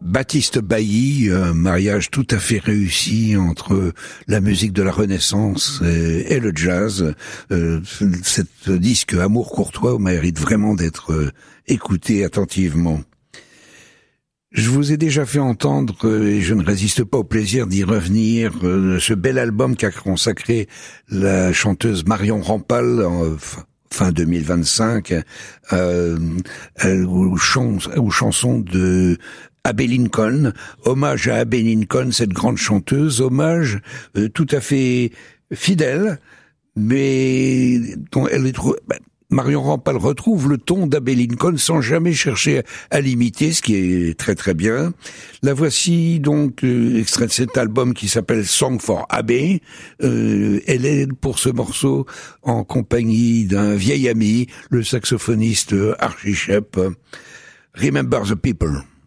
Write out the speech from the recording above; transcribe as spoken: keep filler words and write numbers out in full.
Baptiste Bailly, un mariage tout à fait réussi entre la musique de la Renaissance et, et le jazz. Euh, cet disque Amour courtois mérite vraiment d'être euh, écouté attentivement. Je vous ai déjà fait entendre, euh, et je ne résiste pas au plaisir d'y revenir, euh, ce bel album qu'a consacré la chanteuse Marion Rampal en fin deux mille vingt-cinq, euh, euh, aux, chans- aux chansons de Abbey Lincoln, hommage à Abbey Lincoln, cette grande chanteuse, hommage euh, tout à fait fidèle, mais dont elle est trop... Ben, Marion Rampal retrouve le ton d'Abbey Lincoln sans jamais chercher à l'imiter, ce qui est très très bien. La voici donc euh, extrait de cet album qui s'appelle Song for Abbey. Euh, elle est pour ce morceau en compagnie d'un vieil ami, le saxophoniste Archie Shepp. Remember the People.